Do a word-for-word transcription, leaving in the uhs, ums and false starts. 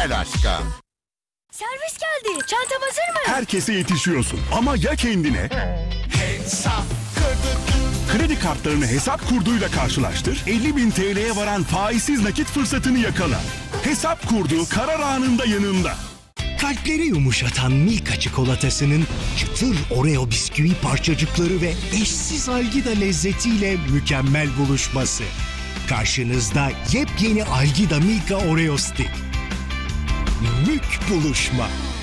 Gel aşkım. Servis geldi. Çantam hazır mı? Herkese yetişiyorsun ama ya kendine? Hesap. Kredi kartlarını hesap kurduyla karşılaştır, elli bin T L'ye varan faizsiz nakit fırsatını yakala. Hesap kurdu karar anında yanında. Kalpleri yumuşatan Milka çikolatasının çıtır Oreo bisküvi parçacıkları ve eşsiz Algida lezzetiyle mükemmel buluşması. Karşınızda yepyeni Algida Milka Oreo Stick. Mük buluşma.